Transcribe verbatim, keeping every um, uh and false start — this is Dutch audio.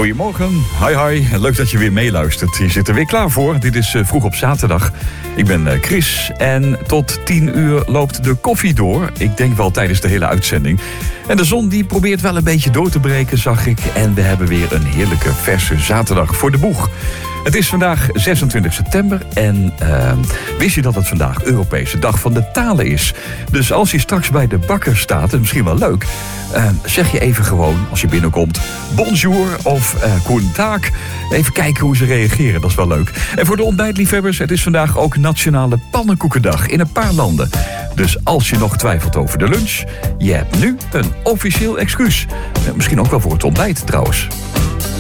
Goedemorgen, hi hi, leuk dat je weer meeluistert. Je zit er weer klaar voor, dit is uh, Vroeg op Zaterdag. Ik ben uh, Chris en tot tien uur loopt de koffie door. Ik denk wel tijdens de hele uitzending. En de zon die probeert wel een beetje door te breken, zag ik. En we hebben weer een heerlijke verse zaterdag voor de boeg. Het is vandaag zesentwintig september en uh, wist je dat het vandaag Europese Dag van de Talen is? Dus als je straks bij de bakker staat, dat is misschien wel leuk, uh, zeg je even gewoon als je binnenkomt bonjour of uh, guten Tag. Even kijken hoe ze reageren, dat is wel leuk. En voor de ontbijtliefhebbers, het is vandaag ook Nationale Pannenkoekendag in een paar landen. Dus als je nog twijfelt over de lunch, je hebt nu een officieel excuus. Uh, misschien ook wel voor het ontbijt trouwens.